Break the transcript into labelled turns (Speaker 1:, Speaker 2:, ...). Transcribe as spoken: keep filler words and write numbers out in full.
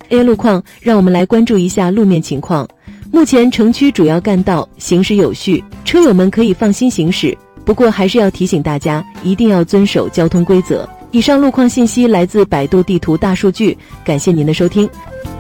Speaker 1: A 路况，让我们来关注一下路面情况。目前城区主要干道行驶有序，车友们可以放心行驶。不过还是要提醒大家，一定要遵守交通规则。以上路况信息来自百度地图大数据，感谢您的收听。